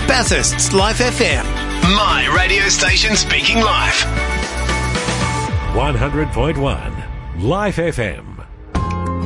Bathurst's Life FM. My radio station speaking live. 100.1 Life FM.